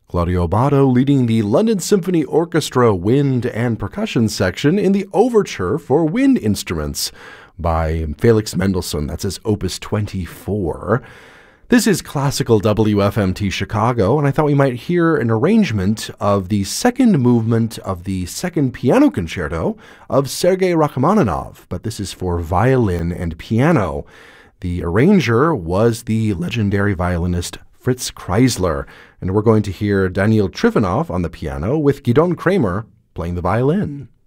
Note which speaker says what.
Speaker 1: Claudio Abbado leading the London Symphony Orchestra wind and percussion section in the Overture for Wind Instruments by Felix Mendelssohn. That's his Opus 24. This is Classical WFMT Chicago, and I thought we might hear an arrangement of the second movement of the second piano concerto of Sergei Rachmaninoff, but this is for violin and piano. The arranger was the legendary violinist Fritz Kreisler, and we're going to hear Daniil Trifonov on the piano with Gidon Kremer playing the violin.